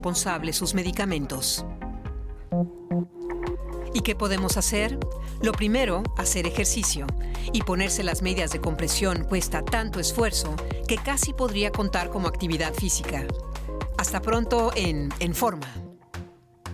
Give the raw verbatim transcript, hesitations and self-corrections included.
responsable sus medicamentos. ¿Y qué podemos hacer? Lo primero, hacer ejercicio. Y ponerse las medias de compresión cuesta tanto esfuerzo que casi podría contar como actividad física. Hasta pronto en En Forma.